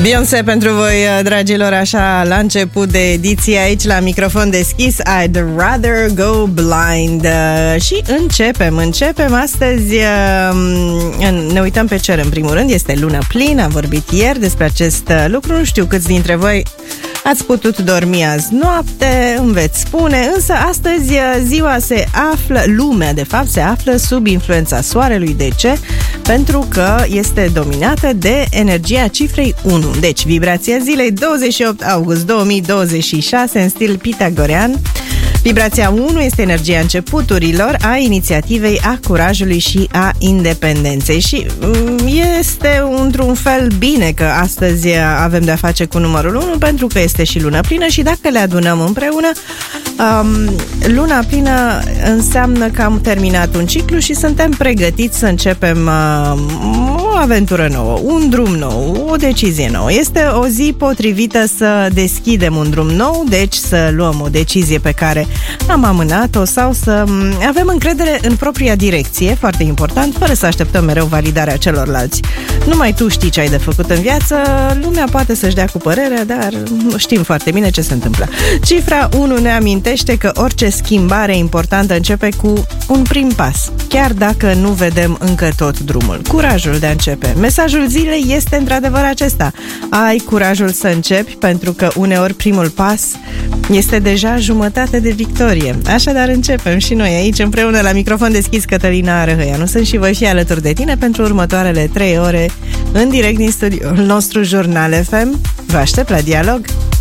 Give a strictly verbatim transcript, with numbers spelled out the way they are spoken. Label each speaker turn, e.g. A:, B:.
A: Beyoncé pentru voi, dragilor, așa la început de ediție, aici la microfon deschis, I'd rather go blind. Și începem, începem astăzi, ne uităm pe cer în primul rând, este lună plină, am vorbit ieri despre acest lucru, nu știu câți dintre voi ați putut dormi azi noapte, îmi veți spune, însă astăzi ziua se află, lumea de fapt se află sub influența soarelui. De ce? Pentru că este dominată de energia cifrei unu. Deci, vibrația zilei douăzeci și opt august două mii douăzeci și șase în stil pitagorean. Vibrația unu este energia începuturilor, a inițiativei, a curajului și a independenței. Și este într-un fel bine că astăzi avem de-a face cu numărul unu, pentru că este și lună plină și dacă le adunăm împreună, um, luna plină înseamnă că am terminat un ciclu și suntem pregătiți să începem uh, o aventură nouă, un drum nou, o decizie nouă. Este o zi potrivită să deschidem un drum nou, deci să luăm o decizie pe care am amânat-o sau să avem încredere în propria direcție, foarte important, fără să așteptăm mereu validarea celorlalți. Numai tu știi ce ai de făcut în viață, lumea poate să-și dea cu părerea, dar știm foarte bine ce se întâmplă. Cifra unu ne amintește că orice schimbare importantă începe cu un prim pas, chiar dacă nu vedem încă tot drumul. Curajul de a începe. Mesajul zilei este într-adevăr acesta. Ai curajul să începi, pentru că uneori primul pas este deja jumătate de victorie. Așadar începem și noi aici împreună la microfon deschis, Cătălina Arăhăianu sunt și voi fi alături de tine pentru următoarele trei ore în direct din studioul nostru Jurnal F M. Vă aștept la dialog!